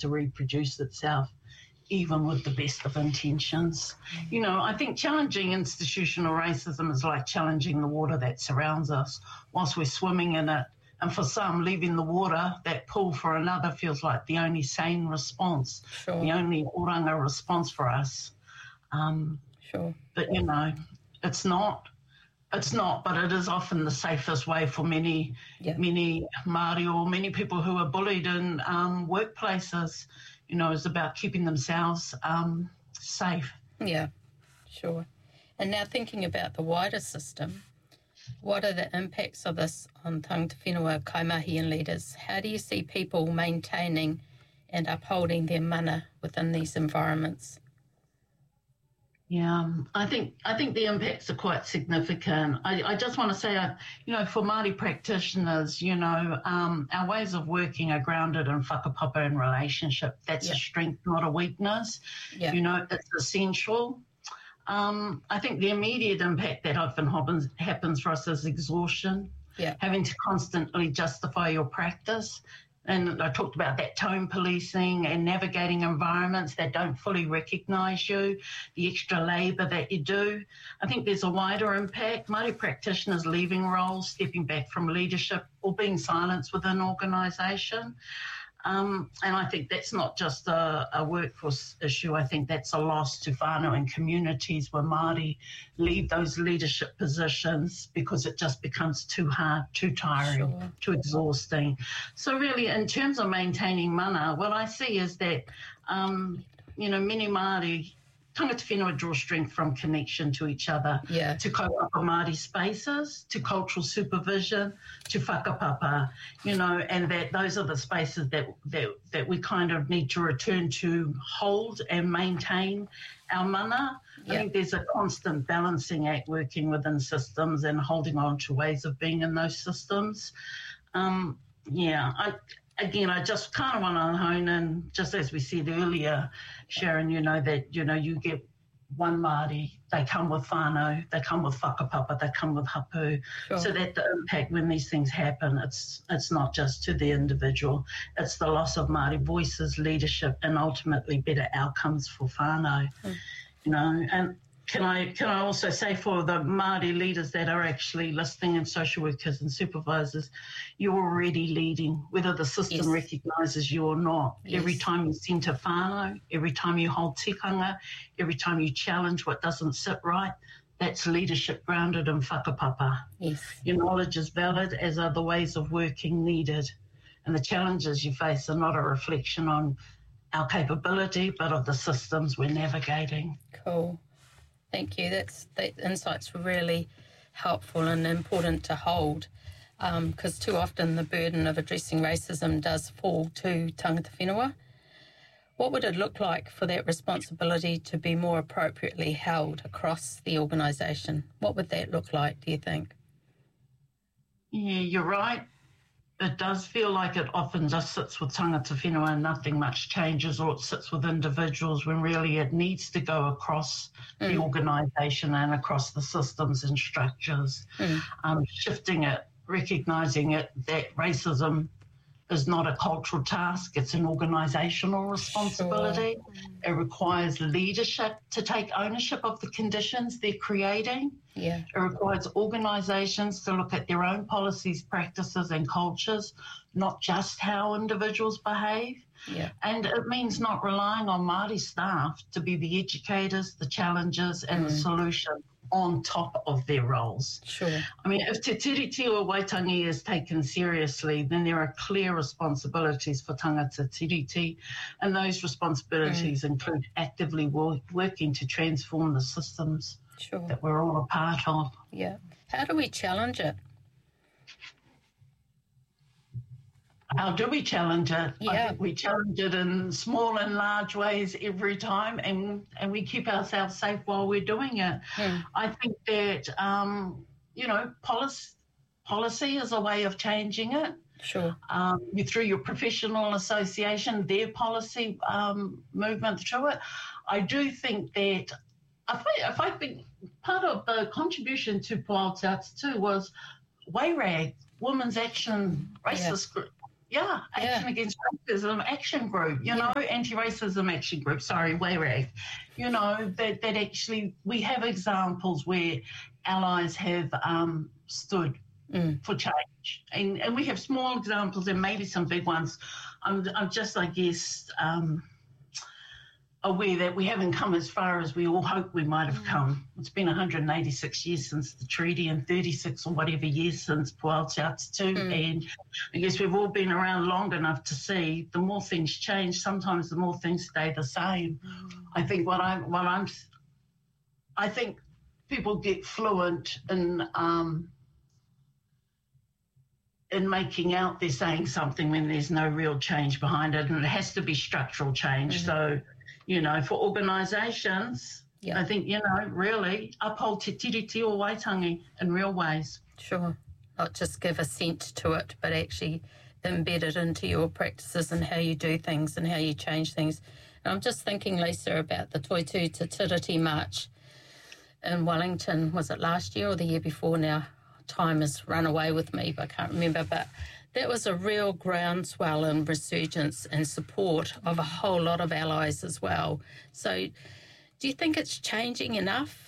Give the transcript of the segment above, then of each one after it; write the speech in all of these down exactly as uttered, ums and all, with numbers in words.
to reproduce itself, even with the best of intentions. You know, I think challenging institutional racism is like challenging the water that surrounds us whilst we're swimming in it. And for some, leaving the water, that pool for another feels like the only sane response, Sure. the only oranga response for us. Um, Sure. but, you know, it's not. It's not, but it is often the safest way for many, Yeah. many Māori or many people who are bullied in um, workplaces, you know, is about keeping themselves um, safe. Yeah, sure. And now thinking about the wider system, what are the impacts of this on tangata whenua, kaimahi and leaders? How do you see people maintaining and upholding their mana within these environments? Yeah, I think I think the impacts are quite significant. I, I just want to say, uh, you know, for Māori practitioners, you know, um, our ways of working are grounded in whakapapa and relationship. That's Yeah. a strength, not a weakness. Yeah. You know, it's essential. Um, I think the immediate impact that often happens, happens for us is exhaustion, Yeah. having to constantly justify your practice. And I talked about that tone policing and navigating environments that don't fully recognise you, the extra labour that you do. I think there's a wider impact. Māori practitioners leaving roles, stepping back from leadership or being silenced within organisation. Um, and I think that's not just a, a workforce issue. I think that's a loss to whānau and communities where Māori leave those leadership positions because it just becomes too hard, too tiring, Sure. too exhausting. So really, in terms of maintaining mana, what I see is that, um, you know, many Māori, tangata whenua draw strength from connection to each other, Yeah. to kaupapa Māori spaces, to cultural supervision, to whakapapa, you know, and that those are the spaces that, that, that we kind of need to return to hold and maintain our mana. Yeah. I think there's a constant balancing act working within systems and holding on to ways of being in those systems. Um, yeah, I... Again, I just kind of want to hone in, just as we said earlier, Sharon, you know, that, you know, you get one Māori, they come with whānau, they come with whakapapa, they come with hapu, Sure. so that the impact when these things happen, it's it's not just to the individual, it's the loss of Māori voices, leadership, and ultimately better outcomes for whānau, Mm. you know, and Can I can I also say for the Māori leaders that are actually listening and social workers and supervisors, you're already leading, whether the system Yes. recognises you or not. Yes. Every time you centre whānau, every time you hold tikanga, every time you challenge what doesn't sit right, that's leadership grounded in whakapapa. Yes. Your knowledge is valid, as are the ways of working needed. And the challenges you face are not a reflection on our capability, but of the systems we're navigating. Cool. Thank you. That's that insight's really helpful and important to hold, because um, too often the burden of addressing racism does fall to tangata whenua. What would it look like for that responsibility to be more appropriately held across the organisation? What would that look like, do you think? Yeah, you're right. It does feel like it often just sits with tangata whenua and nothing much changes, or it sits with individuals, when really it needs to go across mm. the organisation and across the systems and structures. Mm. Um, shifting it, recognising it, that racism is not a cultural task, it's an organisational responsibility. Sure. It requires leadership to take ownership of the conditions they're creating. Yeah. It requires organisations to look at their own policies, practices and cultures, not just how individuals behave. Yeah. And it means not relying on Māori staff to be the educators, the challengers and mm. the solution on top of their roles. Sure. I mean, if Te Tiriti o Waitangi is taken seriously, then there are clear responsibilities for tangata tiriti, and those responsibilities mm. include actively work, working to transform the systems sure. that we're all a part of. Yeah. How do we challenge it? How do we challenge it? Yeah. I think we challenge it in small and large ways every time, and, and we keep ourselves safe while we're doing it. Mm. I think that, um, you know, policy, policy is a way of changing it. Sure. Um, you, through your professional association, their policy um, movement through it. I do think that, I think, if I think part of the contribution to Puao Te Ata too was W A R A G, Women's Action Racist Group. Yeah, Action Yeah. Against Racism Action Group, you know, Anti-Racism Action Group, sorry, W A R A G. You know, that, that actually, we have examples where allies have um, stood Mm. for change. And, and we have small examples and maybe some big ones. I'm, I'm just, I guess, um, aware that we haven't come as far as we all hoped we might have come. It's been one hundred eighty-six years since the treaty and thirty-six or whatever years since Pual Te mm. And I guess we've all been around long enough to see the more things change, sometimes the more things stay the same. Mm. I think what I'm, what I'm, I think people get fluent in, um, in making out they're saying something when there's no real change behind it, and it has to be structural change. Mm-hmm. So, you know, for organisations, yeah. I think, you know, really uphold te tiriti o waitangi in real ways. Sure. Not just give assent to it, but actually embed it into your practices and how you do things and how you change things. And I'm just thinking, Lisa, about the Toitū Te Tiriti March in Wellington. Was it last year or the year before now? Time has run away with me, but I can't remember. But that was a real groundswell and resurgence and support of a whole lot of allies as well. So do you think it's changing enough?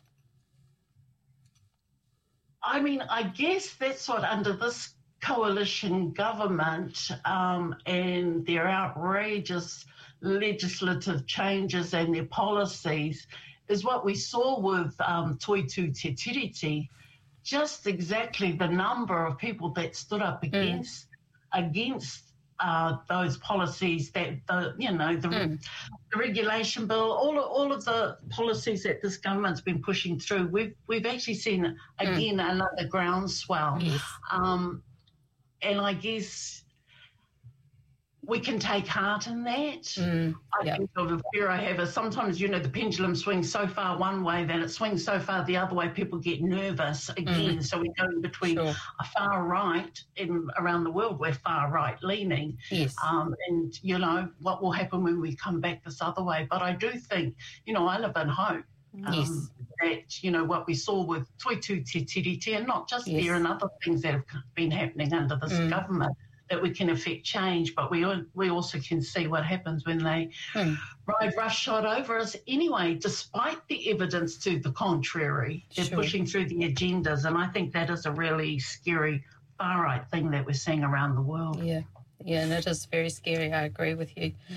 I mean, I guess that's what under this coalition government um, and their outrageous legislative changes and their policies is what we saw with um, Toitū Te Tiriti. Just exactly the number of people that stood up against mm. against uh, those policies, that the you know the, mm. the regulation bill, all of, all of the policies that this government's been pushing through. We've we've actually seen again mm. another groundswell, yes. um, and I guess we can take heart in that. Mm, I yep. think of the fear I have is sometimes, you know, the pendulum swings so far one way, then it swings so far the other way, people get nervous again. Mm. So we go in between sure. a far right, in around the world we're far right leaning. Yes. Um, and, you know, what will happen when we come back this other way? But I do think, you know, I live in hope. Um, yes. That, you know, what we saw with Toitū Te Tiriti, and not just yes. there and other things that have been happening under this mm. government, that we can affect change, but we we also can see what happens when they mm. ride roughshod over us anyway, despite the evidence to the contrary. They're sure. pushing through the agendas, and I think that is a really scary far-right thing that we're seeing around the world. Yeah, yeah, and it is very scary. I agree with you. Mm.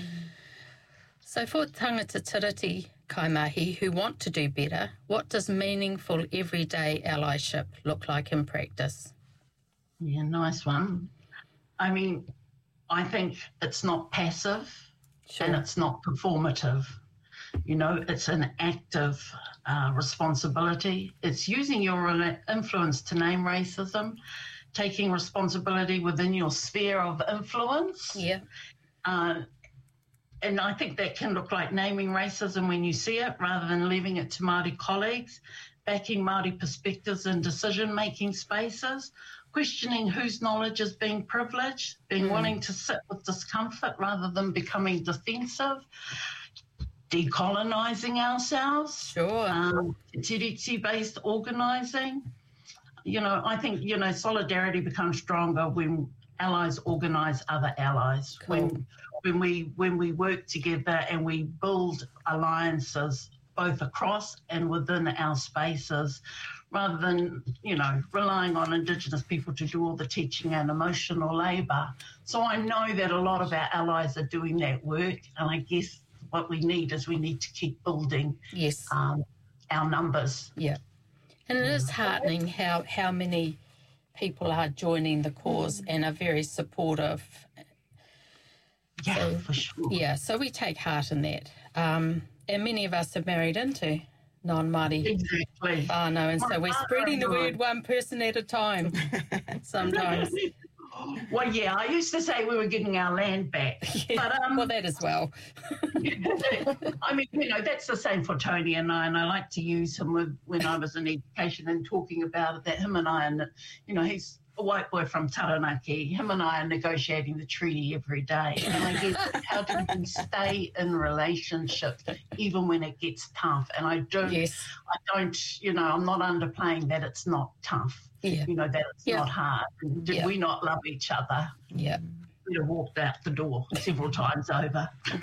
So for tangata tiriti kaimahi who want to do better, what does meaningful everyday allyship look like in practice? Yeah, nice one. I mean, I think it's not passive sure. and it's not performative. You know, it's an active uh, responsibility. It's using your influence to name racism, taking responsibility within your sphere of influence. Yeah. Uh, and I think that can look like naming racism when you see it rather than leaving it to Māori colleagues, backing Māori perspectives in decision-making spaces, questioning whose knowledge is being privileged, being mm. willing to sit with discomfort rather than becoming defensive, decolonising ourselves, sure. um, tiriti-based organising. You know, I think, you know, solidarity becomes stronger when allies organise other allies, cool. when when we when we work together and we build alliances both across and within our spaces, rather than, you know, relying on Indigenous people to do all the teaching and emotional labour. So I know that a lot of our allies are doing that work, and I guess what we need is we need to keep building yes. um, our numbers. Yeah. And it is heartening how, how many people are joining the cause and are very supportive. Yeah, so, for sure. Yeah, so we take heart in that. Um, and many of us have married into non-Māori exactly. whānau, and so we're spreading the word one person at a time sometimes. Well, yeah, I used to say we were getting our land back. Yeah, but, um, well, that as well. I mean, you know, that's the same for Tony and I, and I like to use him with, when I was in education and talking about it, that him and I, and you know, he's a white boy from Taranaki, him and I are negotiating the treaty every day. And I guess, how do we stay in relationships even when it gets tough? And I don't, yes. I don't, you know, I'm not underplaying that it's not tough. Yeah. You know, that it's yeah. not hard. Did yeah. we not love each other? Yeah. we'd have walked out the door several times over.